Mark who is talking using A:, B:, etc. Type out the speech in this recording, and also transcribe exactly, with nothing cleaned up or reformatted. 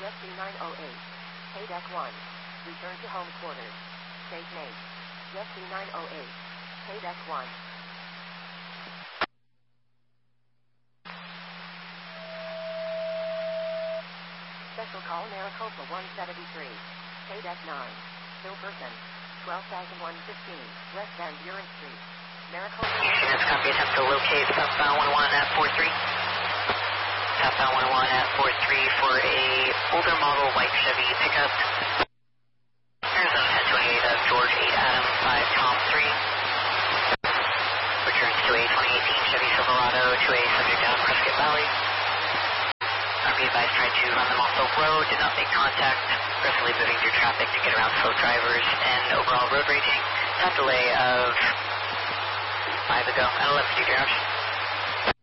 A: Jessie nine oh eight. Paydeck one. Return to home quarters. Safe name. Jessie nine oh eight. Paydeck one. Special call Maricopa one seventy-three. Paydeck nine. Bill person. twelve thousand one hundred fifteen. West Van Buren Street. Maricopa.
B: Yes, copy. Attempt to locate southbound one oh one at four three. Southbound one oh one at four three for a older model white Chevy pickup. Arizona ten twenty-eight of George eight Adam five Tom three. Returns to a twenty eighteen Chevy Silverado to a subject down Prescott Valley. R P advised tried to run them off the road, did not make contact. Aggressively moving through traffic to get around slow drivers, and overall road rating, time delay of five ago at eleven fifty garage.